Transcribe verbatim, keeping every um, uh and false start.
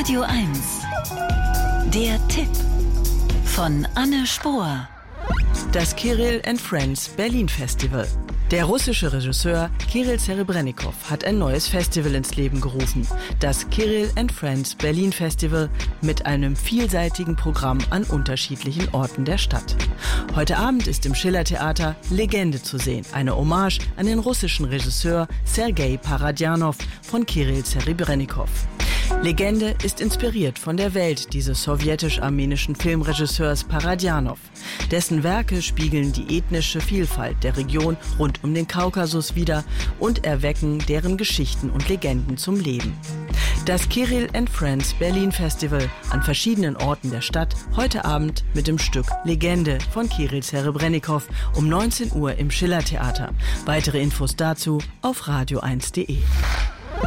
Radio eins. Der Tipp von Anne Spohr. Das Kirill and Friends Berlin Festival. Der russische Regisseur Kirill Serebrennikov hat ein neues Festival ins Leben gerufen. Das Kirill and Friends Berlin Festival mit einem vielseitigen Programm an unterschiedlichen Orten der Stadt. Heute Abend ist im Schiller-Theater Legende zu sehen, eine Hommage an den russischen Regisseur Sergei Paradjanov von Kirill Serebrennikov. Legende ist inspiriert von der Welt dieses sowjetisch-armenischen Filmregisseurs Paradjanov. Dessen Werke spiegeln die ethnische Vielfalt der Region rund um den Kaukasus wider und erwecken deren Geschichten und Legenden zum Leben. Das Kirill and Friends Berlin Festival an verschiedenen Orten der Stadt, heute Abend mit dem Stück Legende von Kirill Serebrennikov um neunzehn Uhr im Schiller-Theater. Weitere Infos dazu auf radio eins punkt de.